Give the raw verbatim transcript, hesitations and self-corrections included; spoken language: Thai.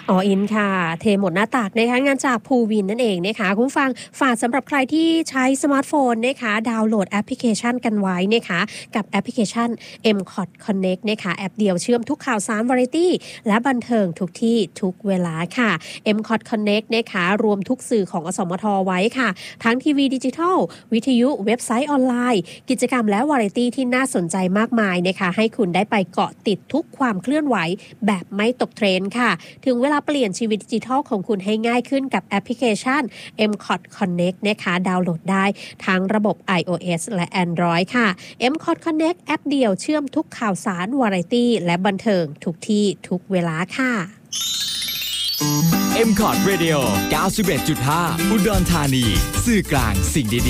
อ๋ออินค่ะเทหมดหน้าตักนะคะงานจากภูวินนั่นเองนะคะคุณฟังฝากสำหรับใครที่ใช้สมาร์ทโฟนนะคะดาวน์โหลดแอปพลิเคชันกันไว้นะคะกับแอปพลิเคชัน เอ็ม ซี โอ ที Connect นะคะแอปเดียวเชื่อมทุกข่าวสารวาไรตี้และบันเทิงทุกที่ทุกเวลาค่ะ เอ็ม ซี โอ ที Connect นะคะรวมทุกสื่อของอสมทไว้ค่ะทั้งทีวีดิจิทัลวิทยุเว็บไซต์ออนไลน์กิจกรรมและวาไรตี้ที่น่าสนใจมากมายนะคะให้คุณได้ไปเกาะติดทุกความเคลื่อนไหวแบบไม่ตกเทรนด์ค่ะถึงเวลาเปลี่ยนชีวิตดิจิทัลของคุณให้ง่ายขึ้นกับแอปพลิเคชัน เอ็ม ซี โอ ที Connect นะคะดาวน์โหลดได้ทั้งระบบ iOS และ Android ค่ะ เอ็ม ซี โอ ที Connect แอปเดียวเชื่อมทุกข่าวสารวาไรตี้และบันเทิงทุกที่ทุกเวลาค่ะเอ็ม ซี โอ ที Radio เก้าสิบเอ็ดจุดห้า อุดรธานีสื่อกลางสิ่งดี